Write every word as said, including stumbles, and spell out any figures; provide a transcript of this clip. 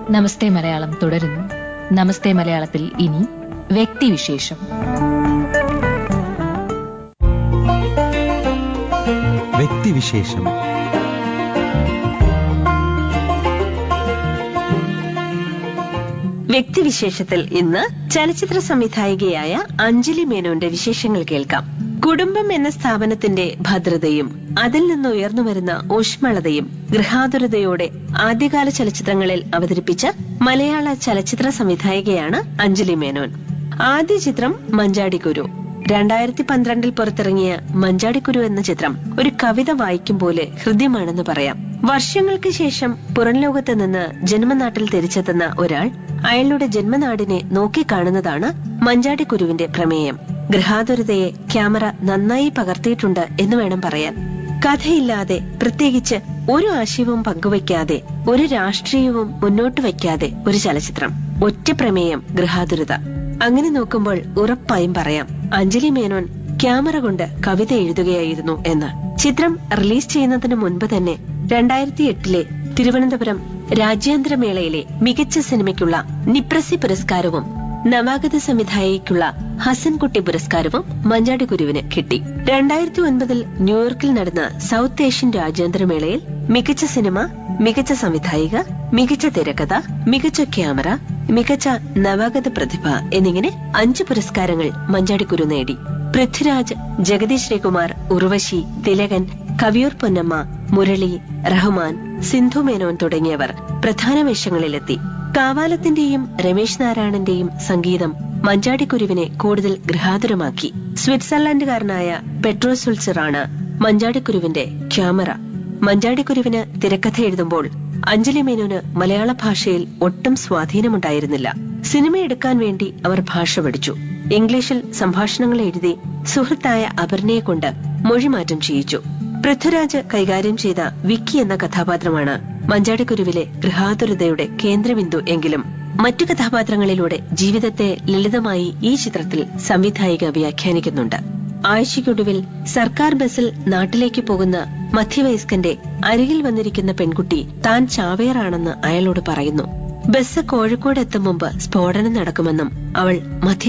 നമസ്തേ മലയാളം തുടരുന്നു. നമസ്തേ മലയാളത്തിൽ ഇനി വ്യക്തിവിശേഷം. വ്യക്തിവിശേഷം. വ്യക്തിവിശേഷത്തിൽ ഇന്ന് ചലച്ചിത്ര സംവിധായികയായ അഞ്ജലി മേനോന്റെ വിശേഷങ്ങൾ കേൾക്കാം. കുടുംബം എന്ന സ്ഥാപനത്തിന്റെ ഭദ്രതയും അതിൽ നിന്ന് ഉയർന്നുവരുന്ന ഊഷ്മളതയും ഗൃഹാതുരതയോടെ ആദ്യകാല ചലച്ചിത്രങ്ങളിൽ അവതരിപ്പിച്ച മലയാള ചലച്ചിത്ര സംവിധായികയാണ് അഞ്ജലി മേനോൻ. ആദ്യ ചിത്രം മഞ്ചാടിക്കുരു. രണ്ടായിരത്തി പന്ത്രണ്ടിൽ പുറത്തിറങ്ങിയ മഞ്ചാടിക്കുരു എന്ന ചിത്രം ഒരു കവിത വായിക്കും പോലെ ഹൃദ്യമാണെന്ന് പറയാം. വർഷങ്ങൾക്ക് ശേഷം പുറം ലോകത്ത് നിന്ന് ജന്മനാട്ടിൽ തിരിച്ചെത്തുന്ന ഒരാൾ അയാളുടെ ജന്മനാടിനെ നോക്കിക്കാണുന്നതാണ് മഞ്ചാടിക്കുരുവിന്റെ പ്രമേയം. ഗൃഹാതുരതയെ ക്യാമറ നന്നായി പകർത്തിയിട്ടുണ്ട് എന്ന് വേണം പറയാൻ. കഥയില്ലാതെ, പ്രത്യേകിച്ച് ഒരു ആശയവും പങ്കുവയ്ക്കാതെ, ഒരു രാഷ്ട്രീയവും മുന്നോട്ട് വയ്ക്കാതെ ഒരു ചലച്ചിത്രം. ഒറ്റ പ്രമേയം, ഗൃഹാതുരത. അങ്ങനെ നോക്കുമ്പോൾ ഉറപ്പായും പറയാം അഞ്ജലി മേനോൻ ക്യാമറ കൊണ്ട് കവിത എഴുതുകയായിരുന്നു എന്ന്. ചിത്രം റിലീസ് ചെയ്യുന്നതിന് മുൻപ് തന്നെ രണ്ടായിരത്തി എട്ടിലെ തിരുവനന്തപുരം രാജ്യാന്തരമേളയിലെ മികച്ച സിനിമയ്ക്കുള്ള നിപ്രസി പുരസ്കാരവും നവാഗത സംവിധായകയ്ക്കുള്ള ഹസൻകുട്ടി പുരസ്കാരവും മഞ്ചാടിക്കുരുവിന് കിട്ടി. രണ്ടായിരത്തി ഒൻപതിൽ ന്യൂയോർക്കിൽ നടന്ന സൗത്ത് ഏഷ്യൻ രാജ്യാന്തരമേളയിൽ മികച്ച സിനിമ, മികച്ച സംവിധായിക, മികച്ച തിരക്കഥ, മികച്ച ക്യാമറ, മികച്ച നവാഗത പ്രതിഭ എന്നിങ്ങനെ അഞ്ച് പുരസ്കാരങ്ങൾ മഞ്ചാടിക്കുരു നേടി. പൃഥ്വിരാജ്, ജഗതി ശ്രീകുമാർ, ഉർവശി, തിലകൻ, കവിയൂർ പൊന്നമ്മ, മുരളി, റഹ്മാൻ, സിന്ധു മേനോൻ തുടങ്ങിയവർ പ്രധാന വേഷങ്ങളിലെത്തി. കാവാലത്തിന്റെയും രമേശ് നാരായണന്റെയും സംഗീതം മഞ്ചാടിക്കുരുവിനെ കൂടുതൽ ഗൃഹാതുരമാക്കി. സ്വിറ്റ്സർലൻഡുകാരനായ പെട്രോ സുൾസറാണ് മഞ്ചാടിക്കുരുവിന്റെ ക്യാമറ. മഞ്ചാടിക്കുരുവിന് തിരക്കഥ എഴുതുമ്പോൾ അഞ്ജലി മേനോന് മലയാള ഭാഷയിൽ ഒട്ടും സ്വാധീനമുണ്ടായിരുന്നില്ല. സിനിമ എടുക്കാൻ വേണ്ടി അവർ ഭാഷ പഠിച്ചു. ഇംഗ്ലീഷിൽ സംഭാഷണങ്ങൾ എഴുതി സുഹൃത്തായ അപർണയെ കൊണ്ട് മൊഴിമാറ്റം ചെയ്യിച്ചു. പൃഥ്വിരാജ് കൈകാര്യം ചെയ്ത വിക്കി എന്ന കഥാപാത്രമാണ് മഞ്ചാടിക്കുരുവിലെ ഗൃഹാതുരതയുടെ കേന്ദ്രബിന്ദു എങ്കിലും മറ്റു കഥാപാത്രങ്ങളിലൂടെ ജീവിതത്തെ ലളിതമായി ഈ ചിത്രത്തിൽ സംവിധായിക വ്യാഖ്യാനിക്കുന്നുണ്ട്. ആഴ്ചയ്ക്കൊടുവിൽ സർക്കാർ ബസ്സിൽ നാട്ടിലേക്ക് പോകുന്ന മധ്യവയസ്കന്റെ അരികിൽ വന്നിരിക്കുന്ന പെൺകുട്ടി താൻ ചാവേറാണെന്ന് അയാളോട് പറയുന്നു. ബസ് കോഴിക്കോട് എത്തും മുമ്പ് സ്ഫോടനം നടക്കുമെന്നും അവൾ മധ്യ